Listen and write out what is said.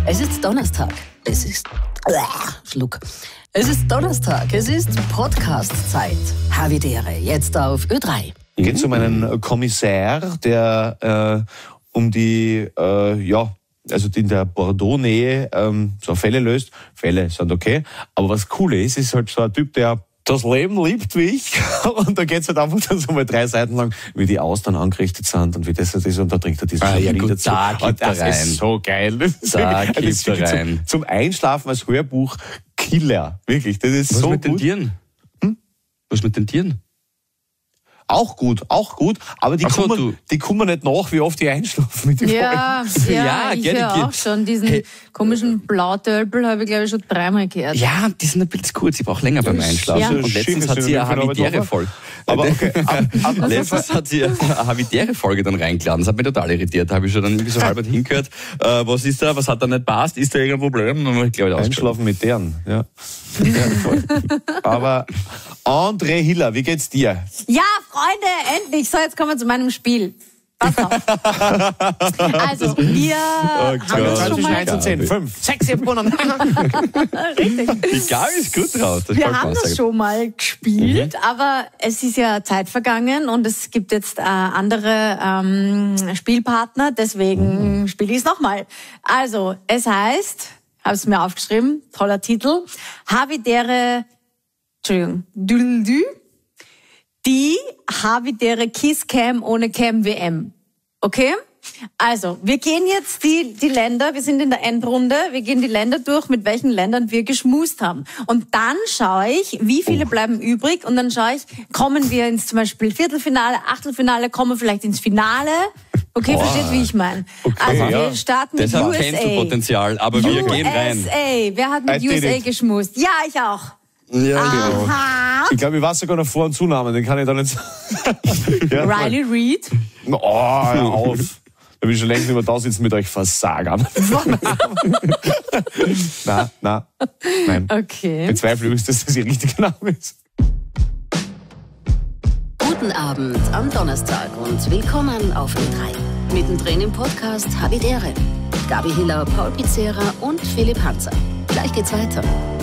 Es ist Donnerstag. Es ist Donnerstag. Es ist Podcast-Zeit. Havidere, jetzt auf Ö3. Geht um einen Kommissär, der um die, also in der Bordeaux-Nähe so Fälle löst. Fälle sind okay. Aber was cool ist halt so ein Typ, der das Leben liebt wie ich. Und da geht's halt einfach dann so mal 3 Seiten lang, wie die Austern angerichtet sind und wie das ist. Und da trinkt er dieses Lied dazu. Und das ist so geil. Das ist zum Einschlafen als Hörbuch Killer. Wirklich, das ist was so mit gut. Den Tieren? Was mit den Tieren? Auch gut. Aber die kommen nicht nach, wie oft die einschlafen mit den Folgen. Ja, ich höre auch schon. Diesen komischen Blautölpel habe ich, glaube ich, schon 3-mal gehört. Ja, die sind ein bisschen kurz. Ich brauche länger beim Einschlafen. Ja. Und letztens hat sie eine Havidere-Folge. Aber okay. Letztens hat sie eine Havidere-Folge dann reingeladen. Das hat mich total irritiert. Da habe ich schon dann irgendwie so halb hingehört. Was ist da? Was hat da nicht passt? Ist da irgendein Problem? Dann habe ich, glaube ich, Einschlafen mit deren, ja. Voll. Aber André Hiller, wie geht's dir? Ja, Freunde, endlich. So, jetzt kommen wir zu meinem Spiel. Pass auf. Also, wir haben das schon mal... 1 und 10, 5, 6, 7 gewonnen. Richtig. Die Gabi ist gut drauf. Wir haben das schon mal gespielt, aber es ist ja Zeit vergangen und es gibt jetzt andere Spielpartner, deswegen spiele ich es nochmal. Also, es heißt, habe es mir aufgeschrieben, toller Titel, Havidere, die Havidere Kiss Cam ohne Cam WM. Okay? Also, wir gehen jetzt die Länder, wir sind in der Endrunde, wir gehen die Länder durch, mit welchen Ländern wir geschmust haben. Und dann schaue ich, wie viele bleiben übrig und dann schaue ich, kommen wir ins zum Beispiel Viertelfinale, Achtelfinale, kommen wir vielleicht ins Finale. Okay, versteht, wie ich meine. Okay, also, wir starten mit USA. USA. Deshalb kennst du Potenzial, aber wir gehen rein. Wer hat mit USA geschmust? Ja, ich auch. Ja, genau. Ich glaube, ich weiß sogar noch Vor- und Zunamen, den kann ich da nicht sagen. Ja, Riley Reid. hör auf. Da bin ich schon längst nicht mehr da sitzen mit euch Versagern. Nein. Okay. Bezweifle übrigens, dass das Ihr richtiger Name ist. Guten Abend am Donnerstag und willkommen auf Ö3. Mittendrin im Podcast Havidere. Gabi Hiller, Paul Pizzera und Philipp Hanser. Gleich geht's weiter.